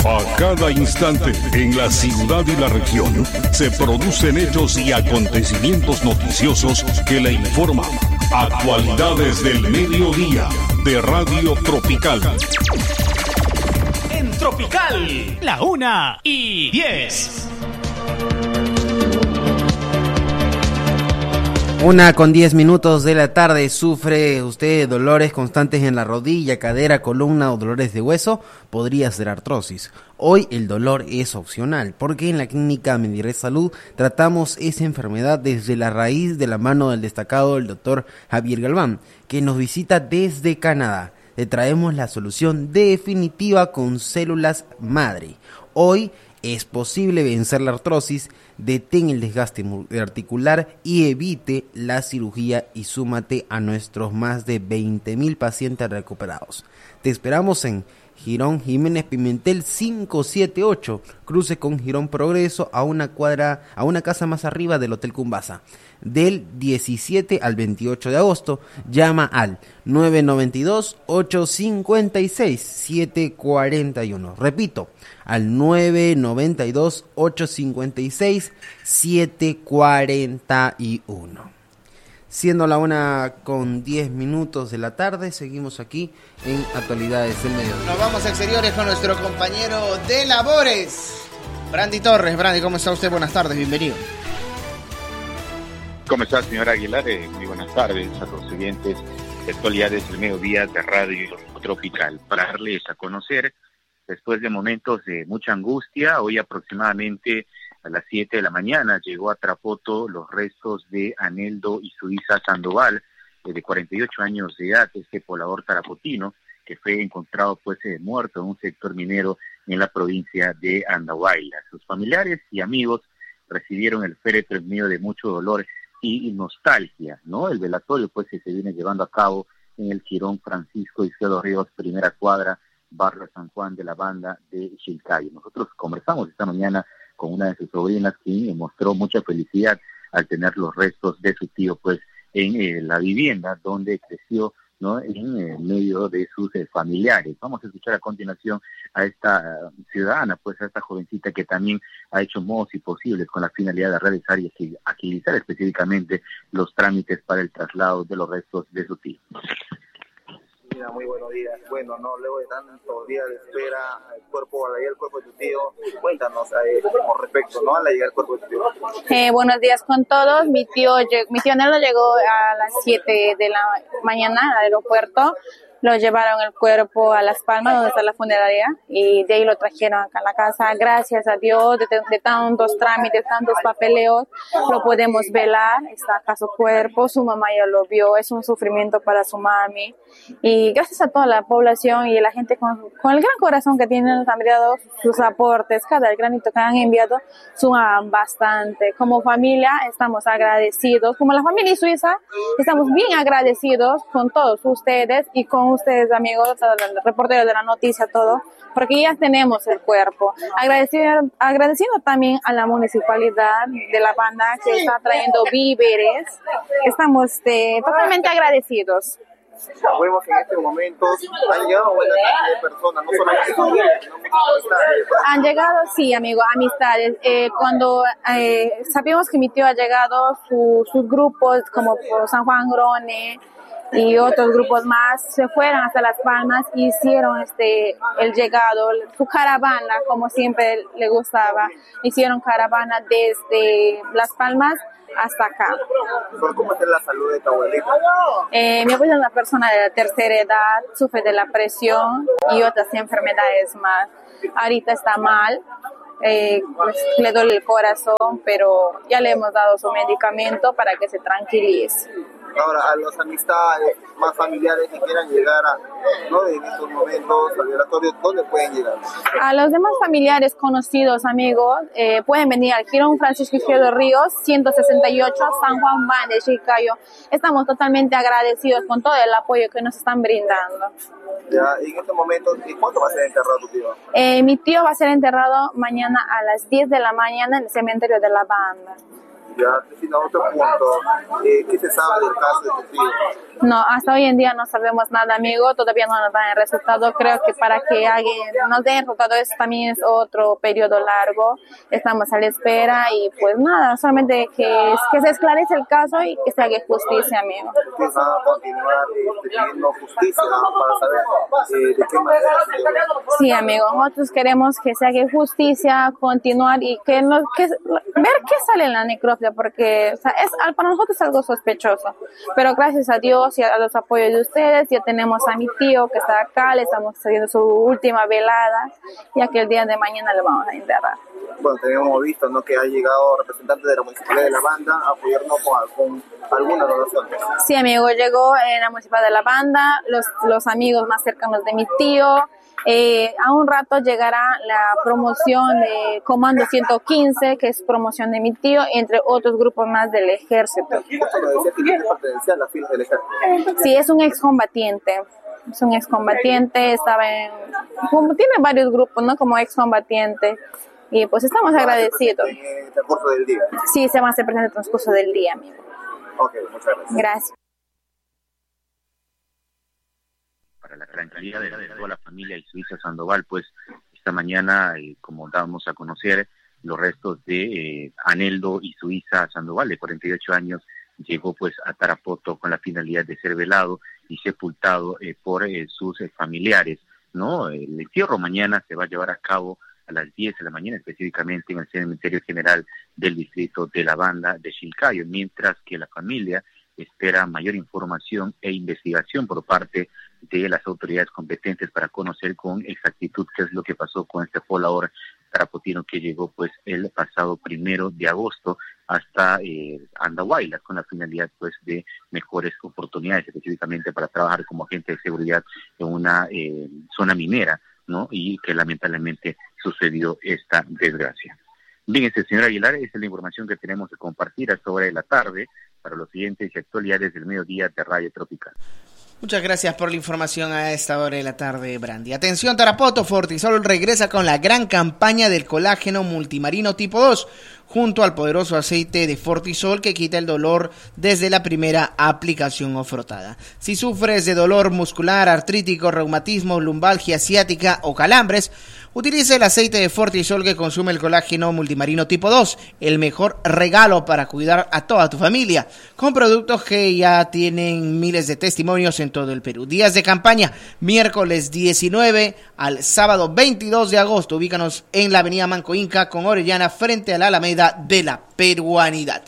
A cada instante, en la ciudad y la región, se producen hechos y acontecimientos noticiosos que le informan. Actualidades del mediodía, de Radio Tropical. En Tropical, la 1:10. 1:10 de la tarde. ¿Sufre usted dolores constantes en la rodilla, cadera, columna o dolores de hueso? Podría ser artrosis. Hoy el dolor es opcional, porque en la clínica Medired Salud tratamos esa enfermedad desde la raíz, de la mano del destacado el doctor Javier Galván, que nos visita desde Canadá. Le traemos la solución definitiva con células madre. Hoy es posible vencer la artrosis, detén el desgaste articular y evite la cirugía, y súmate a nuestros más de 20,000 pacientes recuperados. Te esperamos en Girón Jiménez Pimentel 578, cruce con Girón Progreso, a una casa más arriba del Hotel Cumbasa. Del 17 al 28 de agosto, llama al 992-856-741. Repito, al 992-856-741. Siendo la 1:10 de la tarde, seguimos aquí en Actualidades del Mediodía. Nos vamos a exteriores con nuestro compañero de labores, Brandy Torres. Brandy, ¿cómo está usted? Buenas tardes, bienvenido. ¿Cómo está, señora Aguilar? Muy buenas tardes a los oyentes de Actualidades del Mediodía de Radio Tropical. Para darles a conocer, después de momentos de mucha angustia, hoy aproximadamente a las 7 de la mañana llegó a Trapoto los restos de Aneldo Izuiza Sandoval, de 48 años de edad, este poblador tarapotino, que fue encontrado muerto en un sector minero en la provincia de Andahuayla. Sus familiares y amigos recibieron el féretro en medio de mucho dolor y nostalgia, ¿no? El velatorio que se viene llevando a cabo en el Jirón Francisco Izquierdo Ríos, primera cuadra, barrio San Juan de la Banda de Chilcayo. Nosotros conversamos esta mañana con una de sus sobrinas, quien mostró mucha felicidad al tener los restos de su tío en la vivienda donde creció, ¿no? En medio de sus familiares. Vamos a escuchar a continuación a esta ciudadana, a esta jovencita que también ha hecho modos y posibles con la finalidad de realizar y agilizar específicamente los trámites para el traslado de los restos de su tío. Mira, muy buenos días. Bueno, no, luego de tantos días de espera, al llegar el cuerpo de tu tío, cuéntanos con respecto, ¿no? A la llegada del cuerpo de tu tío. Buenos días con todos. Mi tío Nelo llegó a las 7 de la mañana al aeropuerto. Lo llevaron el cuerpo a Las Palmas, donde está la funeraria, y de ahí lo trajeron acá a la casa. Gracias a Dios, de tantos trámites, tantos papeleos, lo podemos velar. Está acá su cuerpo, su mamá ya lo vio, es un sufrimiento para su mami. Y gracias a toda la población y la gente con el gran corazón que tienen, nos han enviado sus aportes, cada granito que han enviado suman bastante. Como familia estamos agradecidos, como la familia suiza, estamos bien agradecidos con todos ustedes y con ustedes, amigos, reporteros de la noticia, todo, porque ya tenemos el cuerpo. Agradeciendo también a la municipalidad de La Banda, que está trayendo víveres. Estamos totalmente agradecidos. Sabemos que en estos momentos han llegado buena cantidad de personas, no solamente familias, sino muchas amistades. Han llegado, sí, amigo, amistades. Cuando sabíamos que mi tío ha llegado, sus grupos, como por San Juan Grone y otros grupos más, se fueron hasta Las Palmas y hicieron el llegado, su caravana, como siempre le gustaba. Hicieron caravana desde Las Palmas hasta acá. ¿Cómo está la salud de tu abuelita? Mi abuela es una persona de la tercera edad, sufre de la presión y otras enfermedades más. Ahorita está mal, le duele el corazón, pero ya le hemos dado su medicamento para que se tranquilice. Ahora, a las amistades más familiares que quieran llegar en estos momentos al velatorio, ¿dónde pueden llegar? A los demás familiares, conocidos, amigos, pueden venir al Girón Francisco Izquierdo Ríos, 168, San Juan de Chilcayo. Estamos totalmente agradecidos con todo el apoyo que nos están brindando. Ya, y en este momento, ¿y cuándo va a ser enterrado tu tío? Mi tío va a ser enterrado mañana a las 10 de la mañana en el cementerio de La Banda. Ya, Cristina, otro punto. ¿Qué se sabe del caso de tu tío? No, hasta hoy en día no sabemos nada, amigo. Todavía no nos dan el resultado. Creo que para que alguien nos dé el resultado también es otro periodo largo. Estamos a la espera y pues nada, solamente que se esclarece el caso y que se haga justicia, amigo. ¿Ustedes van a continuar pidiendo justicia para saber de qué manera se lleva? Sí, amigo. Nosotros queremos que se haga justicia, continuar y ver qué sale en la necropsia, porque o sea, para nosotros es algo sospechoso. Pero gracias a Dios y a los apoyos de ustedes, ya tenemos a mi tío que está acá, le estamos haciendo su última velada, ya que el día de mañana le vamos a enterrar. Bueno, tenemos visto, ¿no?, que ha llegado representantes de la municipalidad de La Banda a apoyarnos con alguna donación. Sí, amigo, llegó en la municipalidad de La Banda, los amigos más cercanos de mi tío. A un rato llegará la promoción de Comando 115, que es promoción de mi tío, entre otros grupos más del ejército. Esto lo decía que tiene pertenencia a la fila del ejército. Sí, es un excombatiente. Es un excombatiente, tiene varios grupos, ¿no? Como excombatiente. Y pues estamos agradecidos. ¿En el transcurso del día? Sí, se va a hacer presente en el transcurso del día, amigo. Ok, muchas gracias. Gracias. Para la tranquilidad de toda la familia y Suiza Sandoval, pues esta mañana, como dábamos a conocer, los restos de Aneldo y Suiza Sandoval, de 48 años, llegó pues a Tarapoto con la finalidad de ser velado y sepultado por sus familiares, ¿no? El entierro mañana se va a llevar a cabo a las 10 de la mañana, específicamente en el Cementerio General del Distrito de La Banda de Chilcayo, mientras que la familia espera mayor información e investigación por parte de las autoridades competentes para conocer con exactitud qué es lo que pasó con este poblador tarapotino que llegó pues el pasado 1 de agosto hasta Andahuaylas con la finalidad pues de mejores oportunidades, específicamente para trabajar como agente de seguridad en una zona minera, ¿no? Y que lamentablemente sucedió esta desgracia. Bien, señor Aguilar, esa es la información que tenemos que compartir a esta hora de la tarde para los siguientes actualidades del mediodía de Radio Tropical. Muchas gracias por la información a esta hora de la tarde, Brandy. Atención, Tarapoto, Fortisol regresa con la gran campaña del colágeno multimarino tipo 2, junto al poderoso aceite de Fortisol que quita el dolor desde la primera aplicación o frotada. Si sufres de dolor muscular, artrítico, reumatismo, lumbalgia ciática o calambres, utilice el aceite de Fortisol que consume el colágeno multimarino tipo 2, el mejor regalo para cuidar a toda tu familia, con productos que ya tienen miles de testimonios en todo el Perú. Días de campaña, miércoles 19 al sábado 22 de agosto. Ubícanos en la avenida Manco Inca con Orellana, frente a la Alameda de la Peruanidad.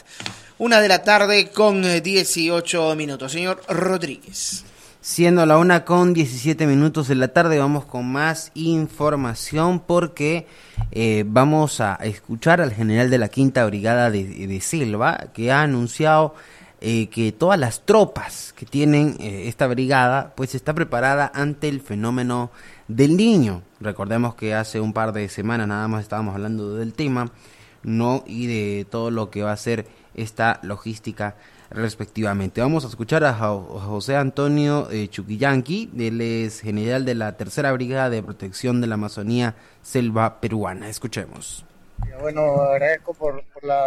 1:00 con 18 minutos. Señor Rodríguez. Siendo la 1:17 de la tarde, vamos con más información porque vamos a escuchar al general de la Quinta Brigada de Selva, que ha anunciado que todas las tropas que tienen esta brigada pues está preparada ante el fenómeno del Niño. Recordemos que hace un par de semanas nada más estábamos hablando del tema, ¿no? Y de todo lo que va a ser esta logística respectivamente. Vamos a escuchar a José Antonio Chuquillanqui, él es general de la Tercera Brigada de Protección de la Amazonía Selva Peruana. Escuchemos. Bueno, agradezco por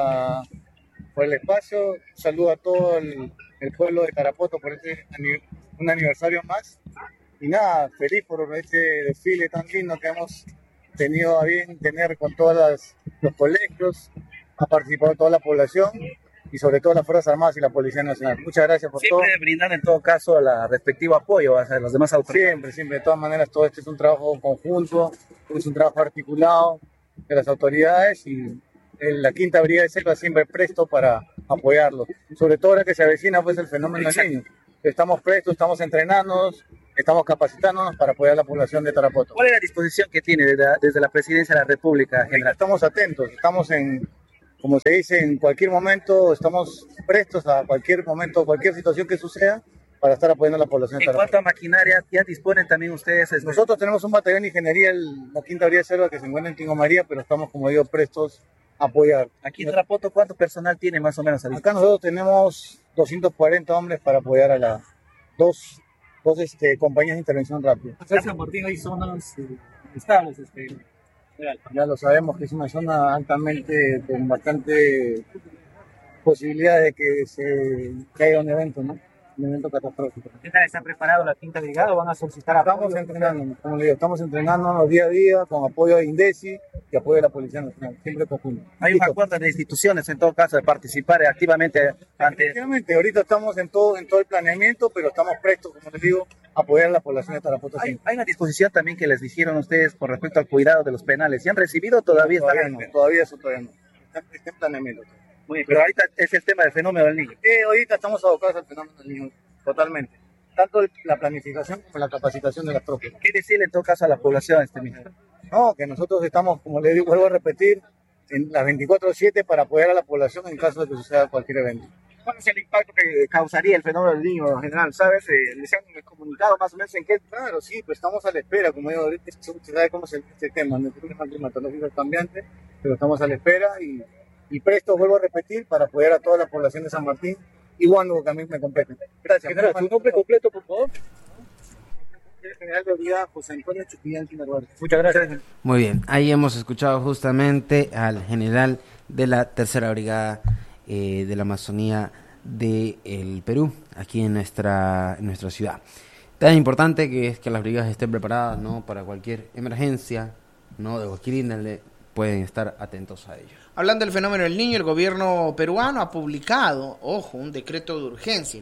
el espacio, saludo a todo el pueblo de Tarapoto por un aniversario más, y nada, feliz por este desfile tan lindo que hemos tenido a bien tener con todos los colegios, ha participado toda la población y sobre todo las Fuerzas Armadas y la Policía Nacional. Muchas gracias por todo. Siempre brindar en todo caso el respectivo apoyo a los demás autoridades. Siempre, de todas maneras todo esto es un trabajo conjunto, es un trabajo articulado de las autoridades y la Quinta Brigada de Selva siempre presto para apoyarlo, sobre todo ahora que se avecina pues el fenómeno del Niño. Estamos prestos, estamos entrenándonos, estamos capacitándonos para apoyar a la población de Tarapoto. ¿Cuál es la disposición que tiene desde la Presidencia de la República, general? Estamos atentos, estamos como se dice, en cualquier momento, estamos prestos a cualquier momento, cualquier situación que suceda, para estar apoyando a la población de Tarapoto. En cuanto a maquinaria, ¿ya disponen también ustedes? Nosotros tenemos un batallón de ingeniería, la Quinta Brigada de Selva, que se encuentra en Tingo María, pero estamos, como digo, prestos a apoyar. Aquí en Tarapoto, ¿cuánto personal tiene más o menos? Acá nosotros tenemos 240 hombres para apoyar a las dos compañías de intervención rápida. En San Martín hay zonas estables. Ya lo sabemos que es una zona altamente, con bastante posibilidades de que se caiga un evento, ¿no? Un evento catastrófico. ¿Qué tal está preparado la quinta brigada o van a solicitar apoyo? Estamos entrenando, como le digo, estamos entrenándonos día a día con apoyo de INDECI y apoyo de la Policía Nacional, siempre conjunto. Hay un acuerdo de instituciones en todo caso de participar activamente ante... Efectivamente, ahorita estamos en todo el planeamiento, pero estamos prestos, como les digo, a apoyar a la población de Tarapoto. Hay una disposición también que les dijeron ustedes con respecto al cuidado de los penales. ¿Se han recibido o todavía Todavía están? no, todavía no. Está en planeamiento. Muy bien, pero ahorita es el tema del fenómeno del niño. Ahorita estamos abocados al fenómeno del niño, totalmente. Tanto la planificación como la capacitación de las tropas. ¿Qué decirle en todo caso a la población mismo? No, que nosotros estamos, como le digo, vuelvo a repetir, en las 24/7 para apoyar a la población en caso de que suceda cualquier evento. ¿Cuál es el impacto que causaría el fenómeno del niño en general? ¿Sabes? ¿Les han comunicado más o menos en qué? Claro, sí, pues estamos a la espera, como digo, ahorita se sabe cómo es este tema, el clima climatológico es cambiante, pero estamos a la espera y presto, vuelvo a repetir, para apoyar a toda la población de San Martín y Huánuco, que a mí me compete. Gracias. ¿Tu nombre completo, por favor? General de Brigada José Antonio Chupillán Quinarguar. Muchas gracias. Muy bien, ahí hemos escuchado justamente al general de la tercera brigada de la Amazonía del Perú, aquí en nuestra ciudad. Tan importante que es que las brigadas estén preparadas, ¿no?, para cualquier emergencia, ¿no?, de cualquier índole, pueden estar atentos a ello. Hablando del fenómeno del niño, el gobierno peruano ha publicado, un decreto de urgencia, el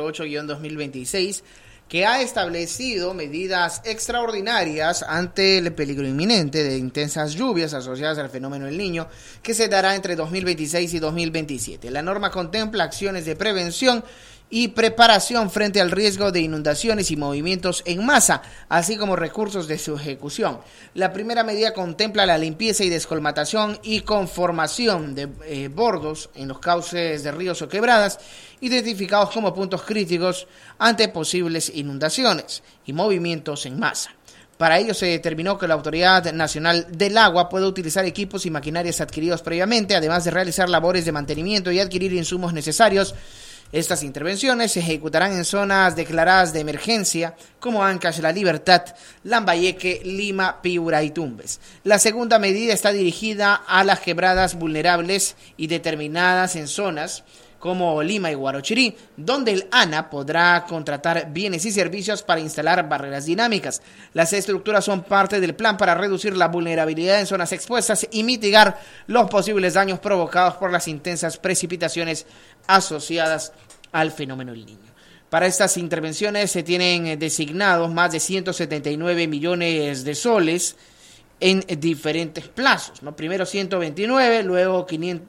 008-2026, que ha establecido medidas extraordinarias ante el peligro inminente de intensas lluvias asociadas al fenómeno del Niño, que se dará entre 2026 y 2027. La norma contempla acciones de prevención y preparación frente al riesgo de inundaciones y movimientos en masa, así como recursos de su ejecución. La primera medida contempla la limpieza y descolmatación y conformación de bordos en los cauces de ríos o quebradas, identificados como puntos críticos ante posibles inundaciones y movimientos en masa. Para ello se determinó que la Autoridad Nacional del Agua puede utilizar equipos y maquinarias adquiridos previamente, además de realizar labores de mantenimiento y adquirir insumos necesarios. Estas intervenciones se ejecutarán en zonas declaradas de emergencia como Ancash, La Libertad, Lambayeque, Lima, Piura y Tumbes. La segunda medida está dirigida a las quebradas vulnerables y determinadas en zonas como Lima y Guarochirí, donde el ANA podrá contratar bienes y servicios para instalar barreras dinámicas. Las estructuras son parte del plan para reducir la vulnerabilidad en zonas expuestas y mitigar los posibles daños provocados por las intensas precipitaciones asociadas al fenómeno del Niño. Para estas intervenciones se tienen designados más de 179 millones de soles en diferentes plazos, ¿no? Primero 129, luego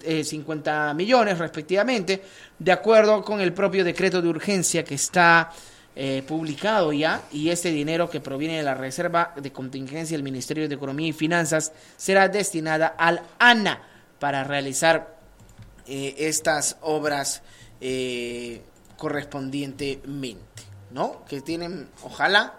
50 millones respectivamente, de acuerdo con el propio decreto de urgencia que está publicado ya, y este dinero que proviene de la Reserva de Contingencia del Ministerio de Economía y Finanzas será destinada al ANA para realizar estas obras correspondientemente, ¿no? Que tienen, ojalá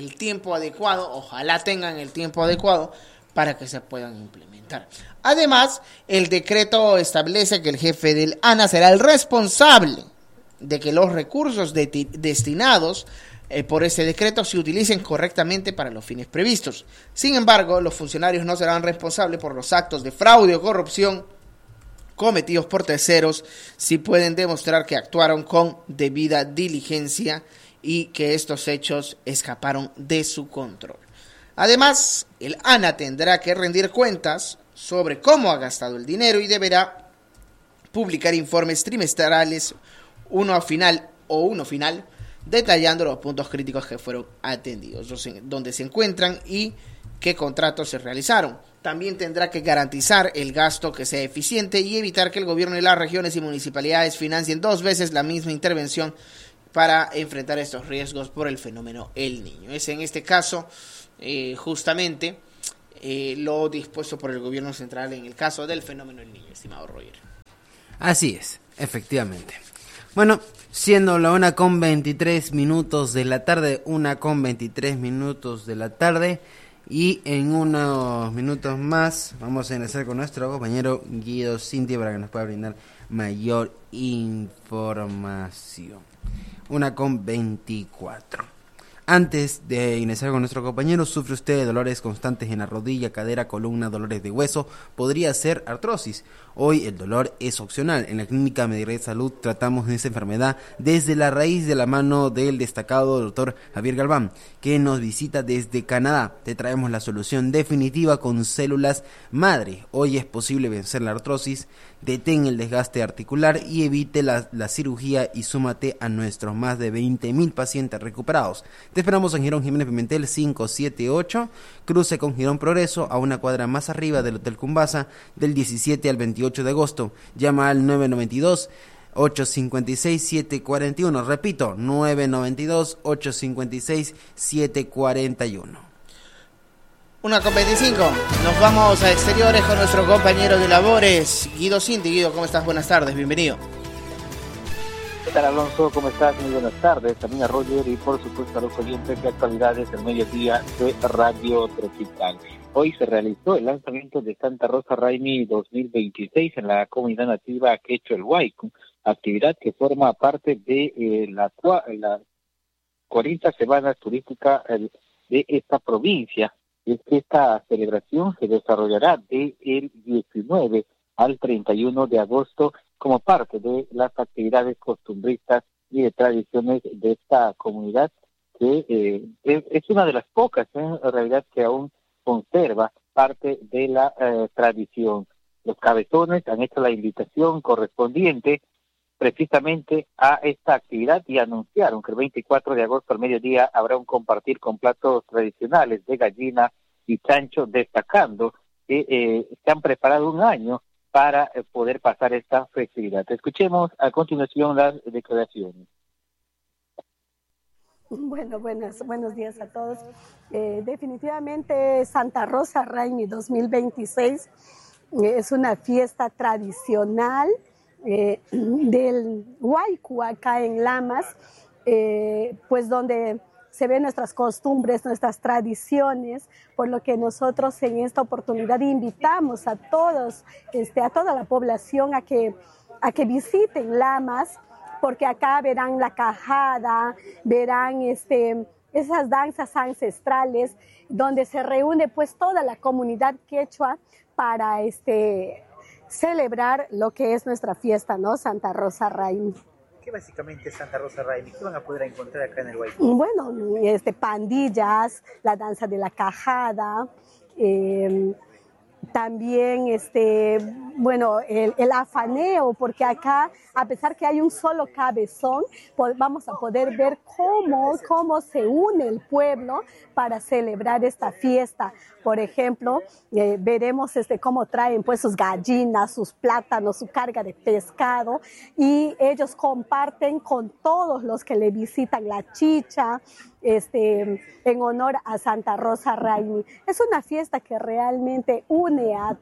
tengan el tiempo adecuado para que se puedan implementar. Además, el decreto establece que el jefe del ANA será el responsable de que los recursos destinados por ese decreto se utilicen correctamente para los fines previstos. Sin embargo, los funcionarios no serán responsables por los actos de fraude o corrupción cometidos por terceros si pueden demostrar que actuaron con debida diligencia y que estos hechos escaparon de su control. Además, el ANA tendrá que rendir cuentas sobre cómo ha gastado el dinero y deberá publicar informes trimestrales, uno final, detallando los puntos críticos que fueron atendidos, dónde se encuentran y qué contratos se realizaron. También tendrá que garantizar el gasto que sea eficiente y evitar que el gobierno y las regiones y municipalidades financien 2 veces la misma intervención para enfrentar estos riesgos por el fenómeno El Niño. Es en este caso justamente lo dispuesto por el gobierno central en el caso del fenómeno El Niño, estimado Roger. Así es, efectivamente. Bueno, siendo la 1:23 de la tarde, 1:23 de la tarde, y en unos minutos más vamos a ingresar con nuestro compañero Guido Cinti para que nos pueda brindar mayor información. 1:24. Antes de iniciar con nuestro compañero, ¿sufre usted de dolores constantes en la rodilla, cadera, columna, dolores de hueso? Podría ser artrosis. Hoy el dolor es opcional. En la Clínica Medired Salud tratamos esta enfermedad desde la raíz, de la mano del destacado doctor Javier Galván, que nos visita desde Canadá. Te traemos la solución definitiva con células madre. Hoy es posible vencer la artrosis, detén el desgaste articular y evite la cirugía, y súmate a nuestros más de 20.000 pacientes recuperados. Te esperamos en Girón Jiménez Pimentel 578, cruce con Girón Progreso, a una cuadra más arriba del Hotel Cumbasa, del 17 al 28 de agosto. Llama al 992-856-741. Repito, 992-856-741. 1:25. Nos vamos a exteriores con nuestro compañero de labores, Guido Cinti. Guido, ¿cómo estás? Buenas tardes, bienvenido. ¿Qué tal, Alonso? ¿Cómo estás? Muy buenas tardes. También a Roger y por supuesto a los oyentes de actualidades del mediodía de Radio Tropical. Hoy se realizó el lanzamiento de Santa Rosa Raimi 2026 en la comunidad nativa Quechua El Huayco, actividad que forma parte de las 40 semanas turísticas de esta provincia. Es que esta celebración se desarrollará del 19 al 31 de agosto como parte de las actividades costumbristas y de tradiciones de esta comunidad, que es una de las pocas en realidad que aún conserva parte de la tradición. Los cabezones han hecho la invitación correspondiente precisamente a esta actividad y anunciaron que el 24 de agosto al mediodía habrá un compartir con platos tradicionales de gallina y chancho, destacando que se han preparado un año para poder pasar esta festividad. Escuchemos a continuación las declaraciones. Bueno, buenos días a todos. Definitivamente Santa Rosa Raimi 2026 es una fiesta tradicional del Huayco acá en Lamas, pues donde se ven nuestras costumbres, nuestras tradiciones, por lo que nosotros en esta oportunidad invitamos a todos, a toda la población a que visiten Lamas, porque acá verán la cajada, verán esas danzas ancestrales, donde se reúne pues toda la comunidad quechua para celebrar lo que es nuestra fiesta, ¿no? Santa Rosa Raimi. ¿Qué básicamente es Santa Rosa Raimi? ¿Qué van a poder encontrar acá en el Huayco? Bueno, pandillas, la danza de la cajada, también el afaneo, porque acá, a pesar que hay un solo cabezón, vamos a poder ver cómo se une el pueblo para celebrar esta fiesta. Por ejemplo, veremos cómo traen pues sus gallinas, sus plátanos, su carga de pescado, y ellos comparten con todos los que le visitan la chicha, en honor a Santa Rosa Raimi. Es una fiesta que realmente une a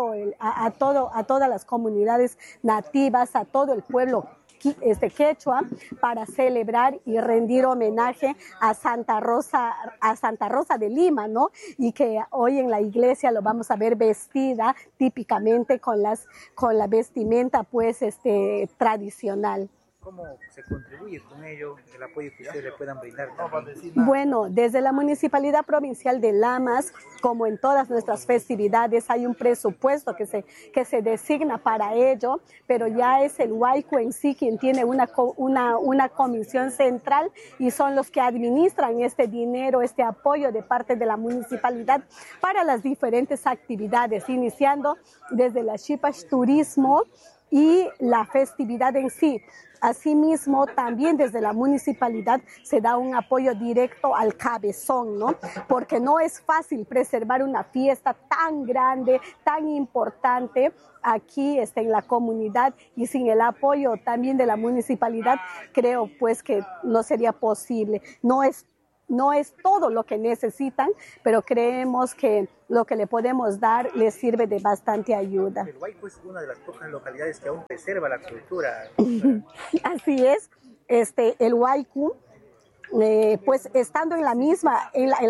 todas las comunidades nativas, a todo el pueblo quechua, para celebrar y rendir homenaje a Santa Rosa de Lima, ¿no? Y que hoy en la iglesia lo vamos a ver vestida típicamente con la vestimenta pues tradicional. ¿Cómo se contribuye con ello, el apoyo que ustedes le puedan brindar? Bueno, desde la Municipalidad Provincial de Lamas, como en todas nuestras festividades, hay un presupuesto que se designa para ello, pero ya es el Huayco en sí quien tiene una comisión central, y son los que administran este dinero, este apoyo de parte de la municipalidad para las diferentes actividades, iniciando desde la Shipash Turismo y la festividad en sí. Asimismo, también desde la municipalidad se da un apoyo directo al cabezón, ¿no? Porque no es fácil preservar una fiesta tan grande, tan importante aquí en la comunidad, y sin el apoyo también de la municipalidad, creo pues que no sería posible. No es todo lo que necesitan, pero creemos que lo que le podemos dar les sirve de bastante ayuda. El Huayco es una de las pocas localidades que aún preserva la cultura. Así es, el Huayco, pues estando en la misma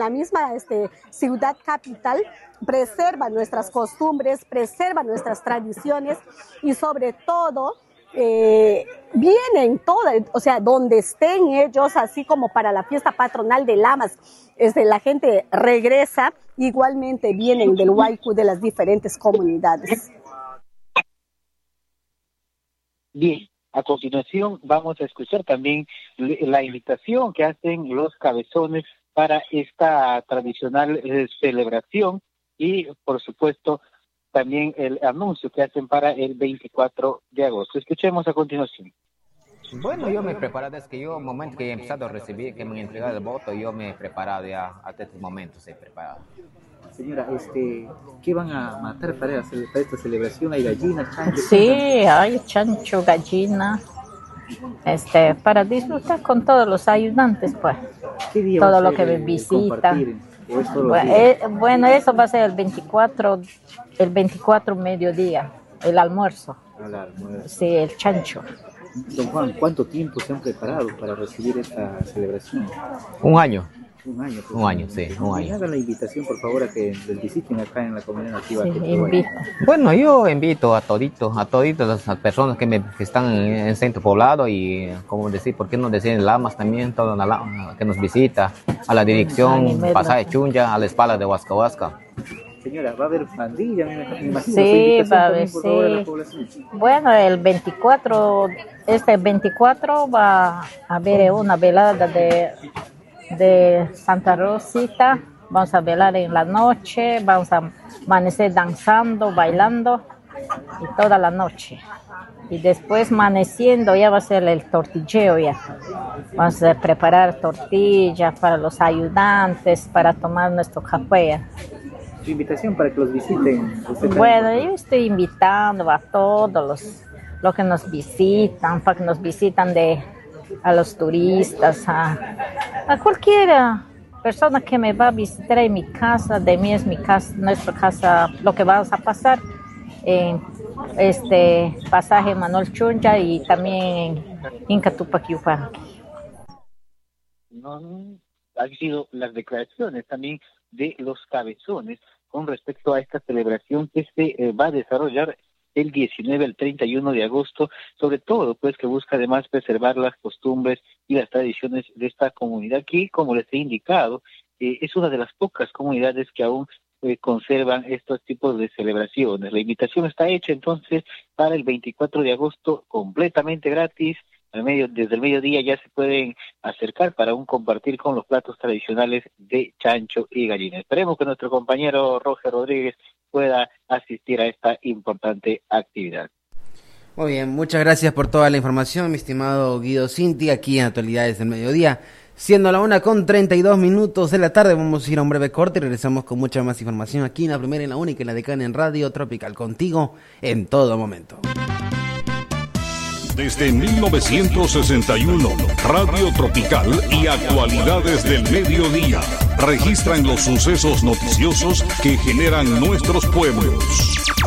ciudad capital, preserva nuestras costumbres, preserva nuestras tradiciones, y sobre todo vienen todas, o sea, donde estén ellos, así como para la fiesta patronal de Lamas, la gente regresa, igualmente vienen del Waiku de las diferentes comunidades. Bien, a continuación vamos a escuchar también la invitación que hacen los cabezones para esta tradicional celebración y, por supuesto, también el anuncio que hacen para el 24 de agosto. Escuchemos a continuación. Bueno, yo me he preparado desde que yo, el momento que he empezado a recibir, que me han entregado el voto, yo me he preparado ya, hasta este momento se he preparado. Señora, ¿qué van a matar para esta celebración? ¿Hay gallinas, chancho? Sí, hay chancho, gallina, para disfrutar con todos los ayudantes, pues. ¿Qué día todo lo va a que ser, me visita. Bueno, eso va a ser el 24 mediodía, el almuerzo. Sí, el chancho. Don Juan, ¿cuánto tiempo se han preparado para recibir esta celebración? Un año. Un año, sí, un año. Hagan la invitación, por favor, a que les visiten acá en la comunidad nativa. Sí, bueno, yo invito a toditos las personas que están en el centro poblado y, como decir, ¿por qué no decir en Lamas también? Todo que nos visita a la dirección Pasaje Chunja, a la espalda de Huasca Huasca. Señora, ¿va a haber pandilla? Me imagino. Sí, va a haber, sí. Bueno, el 24 va a haber una velada de Santa Rosita. Vamos a velar en la noche, vamos a amanecer danzando, bailando y toda la noche. Y después amaneciendo ya va a ser el tortilleo ya. Vamos a preparar tortillas para los ayudantes, para tomar nuestro café. Su invitación para que los visiten. Bueno, yo estoy invitando a todos los que nos visitan, para que nos visitan a los turistas, a cualquiera persona que me va a visitar en mi casa. De mí es mi casa, nuestra casa, lo que vamos a pasar en Pasaje Manuel Chunja y también en Inca Tupac Yupanqui. No, han sido las declaraciones también de los cabezones con respecto a esta celebración que se va a desarrollar el 19 al 31 de agosto, sobre todo pues que busca además preservar las costumbres y las tradiciones de esta comunidad que, como les he indicado, es una de las pocas comunidades que aún conservan estos tipos de celebraciones. La invitación está hecha entonces para el 24 de agosto completamente gratis. Desde el mediodía ya se pueden acercar para compartir con los platos tradicionales de chancho y gallina. Esperemos que nuestro compañero Roger Rodríguez pueda asistir a esta importante actividad. Muy bien, muchas gracias por toda la información, mi estimado Guido Cinti, aquí en Actualidades del Mediodía. Siendo la 1:32 de la tarde, vamos a ir a un breve corte y regresamos con mucha más información aquí en la primera y la única, en la decana en Radio Tropical, contigo en todo momento. Desde 1961, Radio Tropical y Actualidades del Mediodía registran los sucesos noticiosos que generan nuestros pueblos.